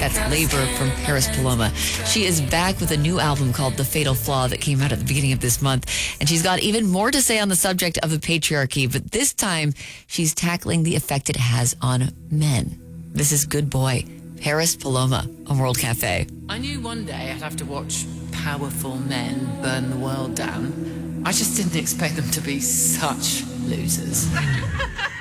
That's Labor from Paris Paloma. She is back with a new album called The Fatal Flaw that came out at the beginning of this month. And she's got even more to say on the subject of the patriarchy, but this time she's tackling the effect it has on men. This is Good Boy, Paris Paloma on World Cafe. I knew one day I'd have to watch powerful men burn the world down. I just didn't expect them to be such losers.